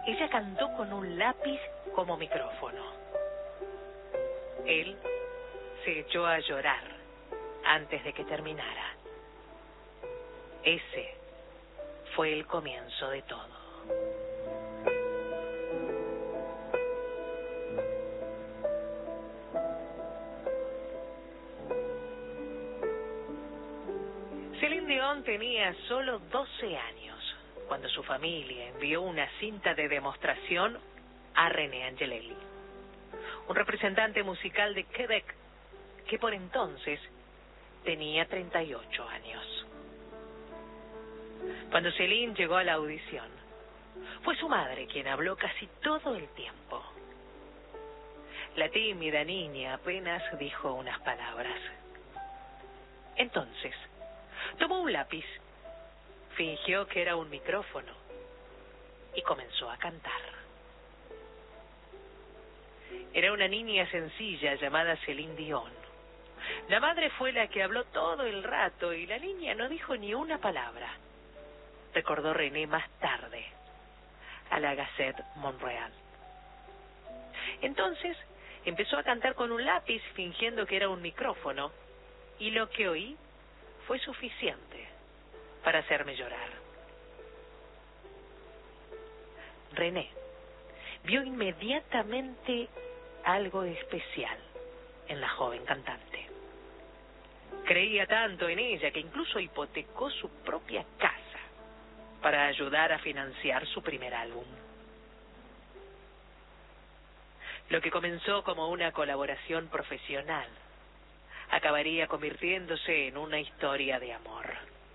ella cantó con un lápiz como micrófono. Él se echó a llorar antes de que terminara. Ese fue el comienzo de todo. Celine Dion tenía solo 12 años cuando su familia envió una cinta de demostración a René Angelelli, un representante musical de Quebec que por entonces tenía 38 años. Cuando Celine llegó a la audición, fue su madre quien habló casi todo el tiempo. La tímida niña apenas dijo unas palabras. Entonces, tomó un lápiz, fingió que era un micrófono y comenzó a cantar. Era una niña sencilla llamada Celine Dion. La madre fue la que habló todo el rato y la niña no dijo ni una palabra, recordó René más tarde a la Gazette Montréal. Entonces empezó a cantar con un lápiz fingiendo que era un micrófono y lo que oí fue suficiente para hacerme llorar. René vio inmediatamente algo especial en la joven cantante. Creía tanto en ella que incluso hipotecó su propia casa para ayudar a financiar su primer álbum. Lo que comenzó como una colaboración profesional acabaría convirtiéndose en una historia de amor.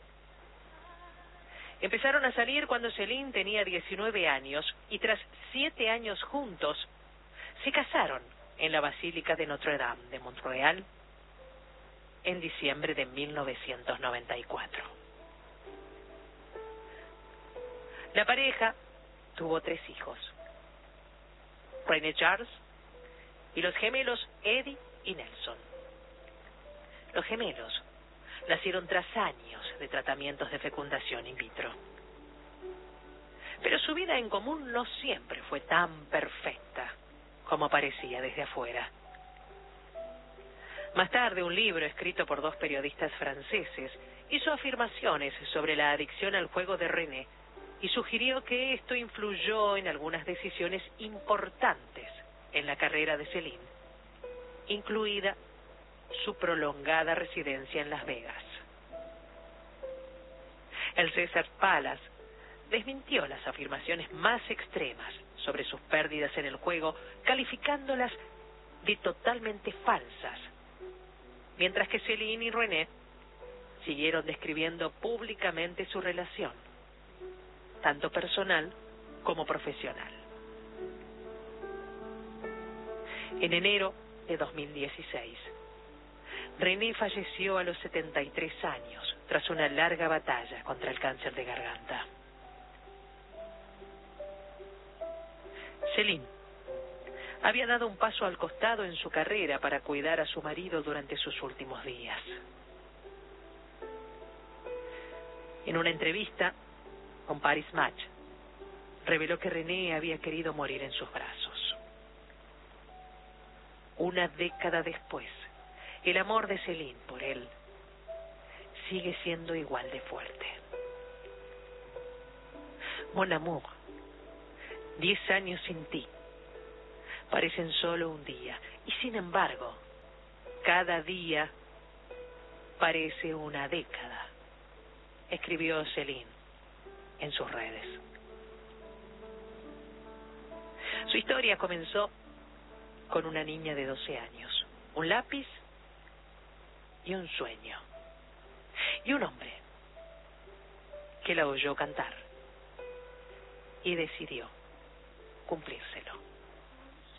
Empezaron a salir cuando Celine tenía 19 años y tras 7 años juntos se casaron en la Basílica de Notre Dame de Montréal en diciembre de 1994. La pareja tuvo 3 hijos, René Charles y los gemelos Eddie y Nelson. Los gemelos nacieron tras años de tratamientos de fecundación in vitro. Pero su vida en común no siempre fue tan perfecta como parecía desde afuera. Más tarde, un libro escrito por 2 periodistas franceses hizo afirmaciones sobre la adicción al juego de René y sugirió que esto influyó en algunas decisiones importantes en la carrera de Celine, incluida su prolongada residencia en Las Vegas. El Caesars Palace desmintió las afirmaciones más extremas sobre sus pérdidas en el juego, calificándolas de totalmente falsas, mientras que Celine y René siguieron describiendo públicamente su relación, tanto personal como profesional. En enero de 2016, René falleció a los 73 años tras una larga batalla contra el cáncer de garganta. Celine había dado un paso al costado en su carrera para cuidar a su marido durante sus últimos días. En una entrevista con Paris Match, reveló que René había querido morir en sus brazos. Una década después, el amor de Celine por él sigue siendo igual de fuerte. Mon amour, 10 años sin ti parecen solo un día, y sin embargo, cada día parece una década, escribió Celine en sus redes. Su historia comenzó con una niña de 12 años, un lápiz y un sueño, y un hombre que la oyó cantar y decidió cumplírselo.